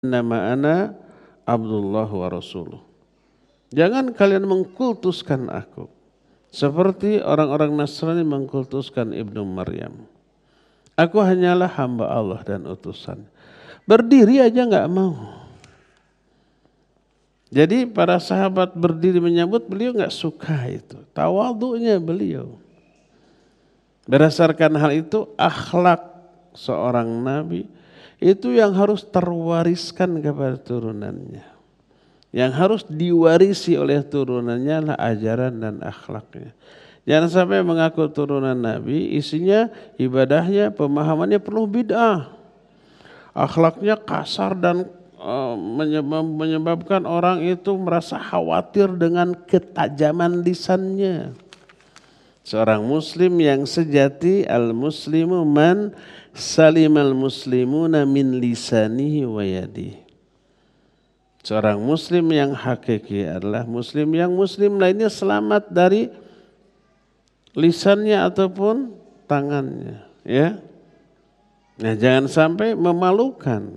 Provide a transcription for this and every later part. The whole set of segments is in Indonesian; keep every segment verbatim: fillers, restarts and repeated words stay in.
Nama ana Abdullah wa Rasuluh. Jangan kalian mengkultuskan aku seperti orang-orang Nasrani mengkultuskan Ibnu Maryam. Aku hanyalah hamba Allah dan utusan. Berdiri aja nggak mau. Jadi para sahabat berdiri menyambut beliau nggak suka itu. Tawadhu'nya beliau. Berdasarkan hal itu akhlak seorang nabi itu yang harus terwariskan kepada turunannya. Yang harus diwarisi oleh turunannya adalah ajaran dan akhlaknya. Jangan sampai mengaku turunan Nabi, isinya ibadahnya, pemahamannya penuh bid'ah. Akhlaknya kasar dan uh, menyebabkan orang itu merasa khawatir dengan ketajaman lisannya. Seorang muslim yang sejati, al-muslimu man salimal muslimuna min lisanihi wa yadihi. Seorang muslim yang hakiki adalah muslim yang muslim lainnya selamat dari lisannya ataupun tangannya, ya. Nah, jangan sampai memalukan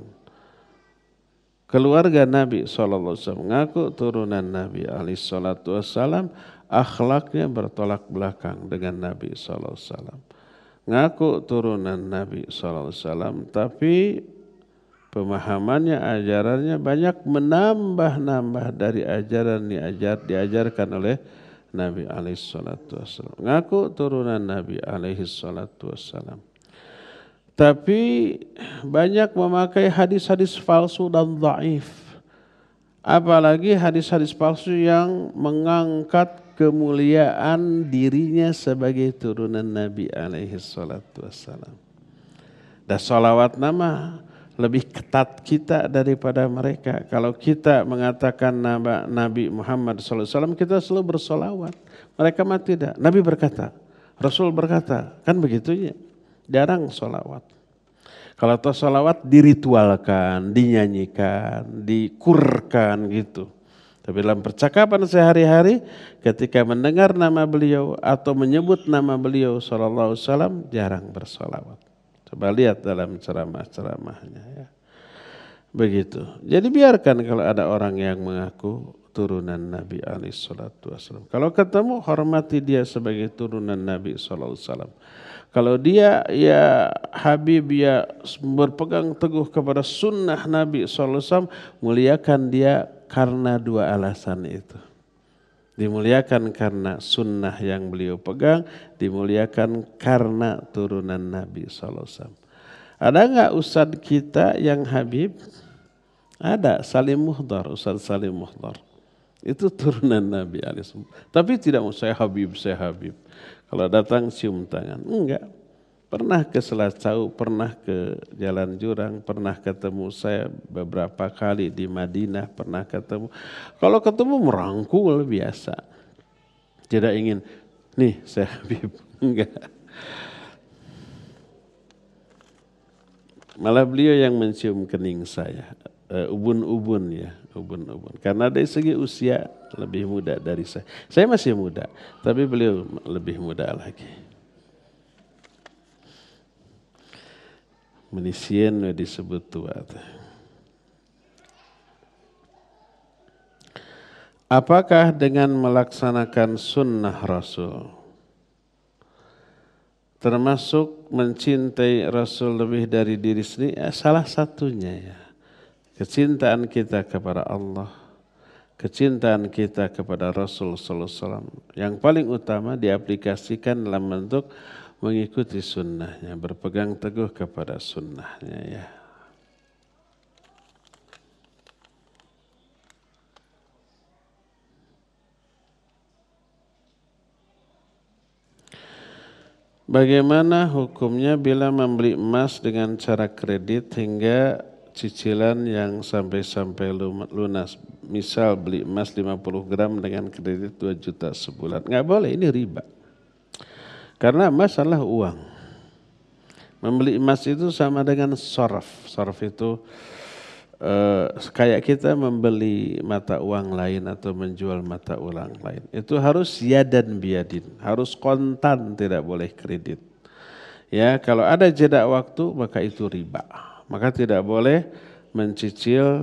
keluarga Nabi shallallahu alaihi wasallam, mengaku turunan Nabi alaihi salatu wassalam, akhlaknya bertolak belakang dengan Nabi shallallahu alaihi wasallam. Ngaku turunan Nabi shallallahu alaihi wasallam, tapi pemahamannya, ajarannya banyak menambah-nambah dari ajaran diajar, diajarkan oleh Nabi alaihi salatu wassalam. Ngaku turunan Nabi alaihi salatu wassalam. Tapi banyak memakai hadis-hadis palsu dan dhaif. Apalagi hadis-hadis palsu yang mengangkat kemuliaan dirinya sebagai turunan Nabi alaihi salatu wassalam. Dan salawat nama lebih ketat kita daripada mereka. Kalau kita mengatakan nama Nabi Muhammad shallallahu alaihi wasallam, kita selalu bersolawat. Mereka mah tidak. Nabi berkata, Rasul berkata, kan begitunya. Jarang solawat. Kalau toh solawat diritualkan, dinyanyikan, dikurkan gitu. Tapi dalam percakapan sehari-hari, ketika mendengar nama beliau atau menyebut nama beliau shallallahu alaihi wasallam, jarang bersolawat. Coba lihat dalam ceramah-ceramahnya, ya. Begitu. Jadi biarkan kalau ada orang yang mengaku turunan Nabi alaihi salatu wassalam. Kalau ketemu, hormati dia sebagai turunan Nabi sallallahu alaihi wasallam. Kalau dia ya Habib, ya berpegang teguh kepada sunnah Nabi sallallahu alaihi wasallam, muliakan dia karena dua alasan itu. Dimuliakan karena sunnah yang beliau pegang, dimuliakan karena turunan Nabi shallallahu alaihi wasallam. Ada nggak ustadz kita yang Habib? Ada, Salim Muhdar, Ustadz Salim Muhdar. Itu turunan Nabi alaihi wasallam. Tapi tidak mau saya Habib, saya Habib. Kalau datang cium tangan, enggak. Pernah ke Selacau, pernah ke Jalan Jurang, pernah ketemu saya beberapa kali di Madinah, pernah ketemu. Kalau ketemu merangkul biasa. Tidak ingin, nih saya Habib, enggak. Malah beliau yang mencium kening saya, uh, ubun-ubun ya, ubun-ubun. Karena dari segi usia lebih muda dari saya. Saya masih muda, tapi beliau lebih muda lagi. Menisien disebut tua. Apakah dengan melaksanakan sunnah Rasul termasuk mencintai Rasul lebih dari diri sendiri? Ya, salah satunya ya. Kecintaan kita kepada Allah, kecintaan kita kepada Rasul sallallahu alaihi wasallam yang paling utama diaplikasikan dalam bentuk mengikuti sunnahnya, berpegang teguh kepada sunnahnya ya. Bagaimana hukumnya bila membeli emas dengan cara kredit hingga cicilan yang sampai-sampai lunas? Misal beli emas lima puluh gram dengan kredit dua juta sebulan. Nggak boleh, ini riba. Karena emas adalah uang. Membeli emas itu sama dengan sorf. Sorf itu eh, kayak kita membeli mata uang lain atau menjual mata uang lain. Itu harus yadan biadin, harus kontan, tidak boleh kredit. Ya, kalau ada jeda waktu maka itu riba. Maka tidak boleh mencicil